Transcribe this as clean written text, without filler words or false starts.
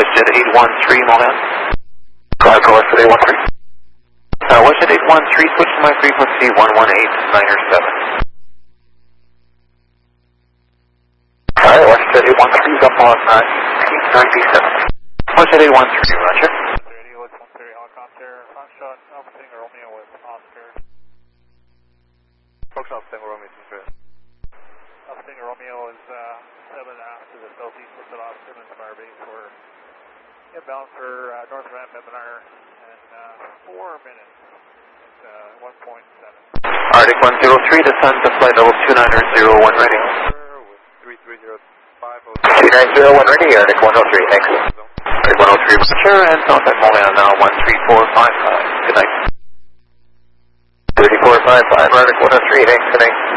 WestJet 813, Mohan. WestJet 813. WestJet 813, switch to my frequency 118.907. Alright, WestJet 813 is up on 97. WestJet 813, roger. Radio 113 helicopter, Foxtrot, Alpha Tango Romeo with Oscar. Foxtrot Alpha Tango Romeo is good. Alpha Tango Romeo is 7 to the southeast of Simmons Fire Base. We're inbound for North Ramp Webinar in 4 minutes. It's 1.7. Arctic 103, descend to flight level 2901 ready. 2901 ready, Arctic 103, thanks. Arctic 103, sure, and contact Mohan now 13455. Good night. 3455, Arctic 103, thanks, good night.